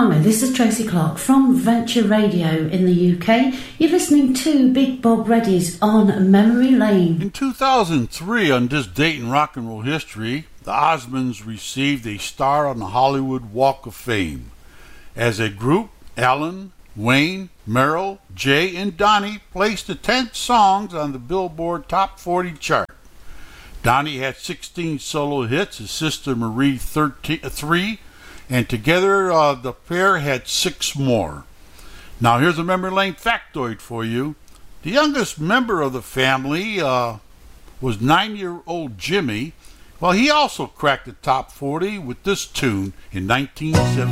Hi, this is Tracy Clark from Venture Radio in the UK. You're listening to Big Bob Reddy's On Memory Lane. In 2003, on this date in rock and roll history, the Osmonds received a star on the Hollywood Walk of Fame. As a group, Alan, Wayne, Merrill, Jay, and Donnie placed the 10 songs on the Billboard Top 40 chart. Donnie had 16 solo hits, his sister Marie 3, and together the pair had 6 more. Now here's a memory lane factoid for you. The youngest member of the family was 9-year-old Jimmy. Well, he also cracked the top 40 with this tune in 1970.